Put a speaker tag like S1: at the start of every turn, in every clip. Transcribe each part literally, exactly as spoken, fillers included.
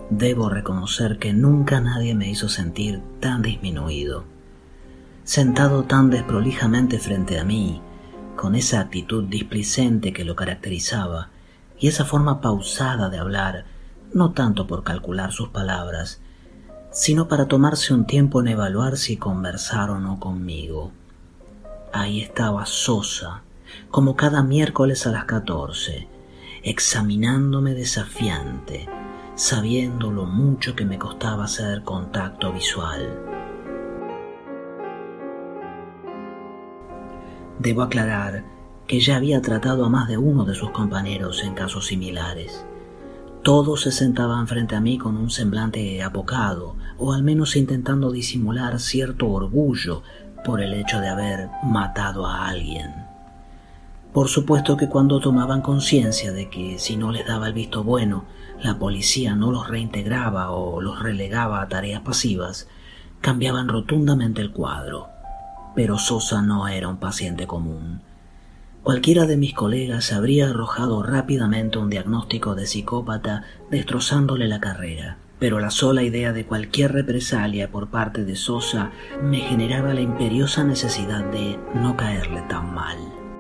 S1: Debo reconocer que nunca nadie me hizo sentir tan disminuido. Sentado tan desprolijamente frente a mí, con esa actitud displicente que lo caracterizaba y esa forma pausada de hablar, no tanto por calcular sus palabras, sino para tomarse un tiempo en evaluar si conversar o no conmigo. Ahí estaba Sosa, como cada miércoles a las catorce, examinándome desafiante, sabiendo lo mucho que me costaba hacer contacto visual. Debo aclarar que ya había tratado a más de uno de sus compañeros en casos similares. Todos se sentaban frente a mí con un semblante apocado, o al menos intentando disimular cierto orgullo por el hecho de haber matado a alguien. Por supuesto que cuando tomaban conciencia de que si no les daba el visto bueno, la policía no los reintegraba o los relegaba a tareas pasivas, cambiaban rotundamente el cuadro. Pero Sosa no era un paciente común. Cualquiera de mis colegas habría arrojado rápidamente un diagnóstico de psicópata destrozándole la carrera, pero la sola idea de cualquier represalia por parte de Sosa me generaba la imperiosa necesidad de no caerle tan mal.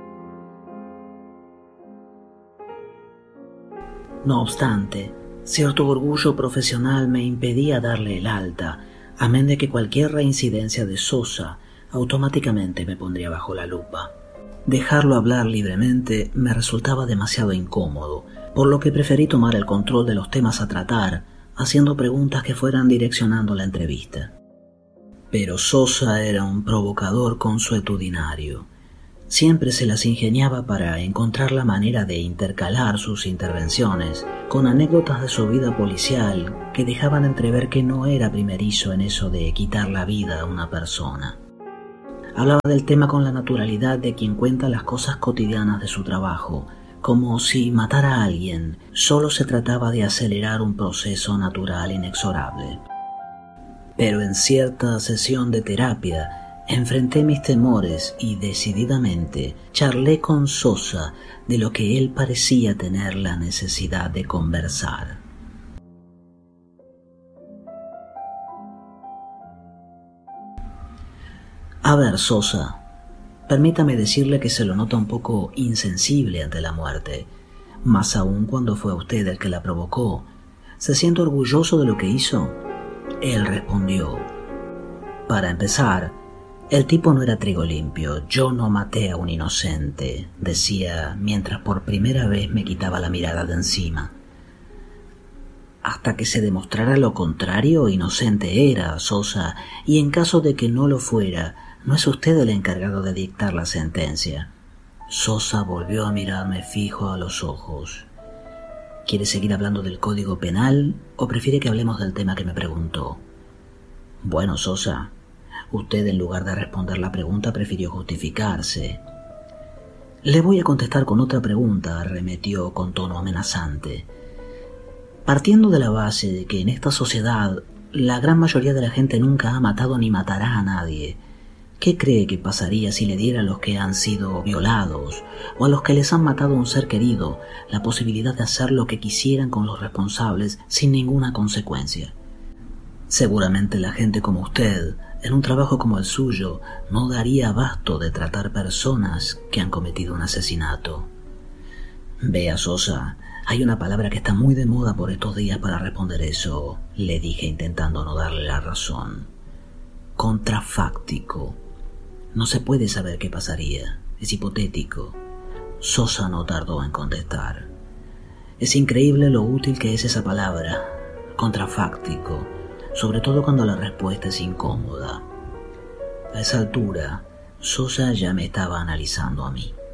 S1: No obstante, cierto orgullo profesional me impedía darle el alta, amén de que cualquier reincidencia de Sosa automáticamente me pondría bajo la lupa. Dejarlo hablar libremente me resultaba demasiado incómodo, por lo que preferí tomar el control de los temas a tratar, haciendo preguntas que fueran direccionando la entrevista. Pero Sosa era un provocador consuetudinario. Siempre se las ingeniaba para encontrar la manera de intercalar sus intervenciones con anécdotas de su vida policial que dejaban entrever que no era primerizo en eso de quitar la vida a una persona. Hablaba del tema con la naturalidad de quien cuenta las cosas cotidianas de su trabajo, como si matar a alguien solo se trataba de acelerar un proceso natural inexorable. Pero en cierta sesión de terapia enfrenté mis temores y decididamente charlé con Sosa de lo que él parecía tener la necesidad de conversar. A ver, Sosa, permítame decirle que se lo nota un poco insensible ante la muerte, más aún cuando fue usted el que la provocó. ¿Se siente orgulloso de lo que hizo? Él respondió: para empezar, el tipo no era trigo limpio, yo no maté a un inocente, decía mientras por primera vez me quitaba la mirada de encima. Hasta que se demostrara lo contrario, inocente era, Sosa, y en caso de que no lo fuera, no es usted el encargado de dictar la sentencia. Sosa volvió a mirarme fijo a los ojos. ¿Quiere seguir hablando del Código Penal o prefiere que hablemos del tema que me preguntó? Bueno, Sosa, usted en lugar de responder la pregunta prefirió justificarse. Le voy a contestar con otra pregunta, arremetió con tono amenazante. Partiendo de la base de que en esta sociedad la gran mayoría de la gente nunca ha matado ni matará a nadie, ¿qué cree que pasaría si le diera a los que han sido violados o a los que les han matado a un ser querido la posibilidad de hacer lo que quisieran con los responsables sin ninguna consecuencia? Seguramente la gente como usted, en un trabajo como el suyo, no daría abasto de tratar personas que han cometido un asesinato. Vea, Sosa, hay una palabra que está muy de moda por estos días para responder eso, le dije intentando no darle la razón. Contrafáctico. No se puede saber qué pasaría. Es hipotético. Sosa no tardó en contestar. Es increíble lo útil que es esa palabra, contrafáctico, sobre todo cuando la respuesta es incómoda. A esa altura, Sosa ya me estaba analizando a mí.